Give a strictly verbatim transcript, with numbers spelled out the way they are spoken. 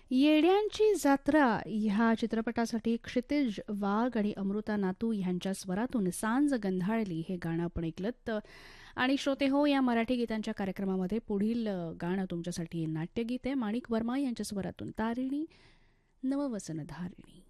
येड्यांची जत्रा ह्या चित्रपटासाठी क्षितिज वाघ आणि अमृता नातू ह्यांच्या स्वरातून सांज गंधाळली हे गाणं आपण ऐकलंत. आणि श्रोते हो, या मराठी गीतांच्या कार्यक्रमामध्ये पुढील अ, गाणं तुमच्यासाठी नाट्यगीत आहे. माणिक वर्मा यांच्या स्वरातून तारिणी नववसन धारिणी.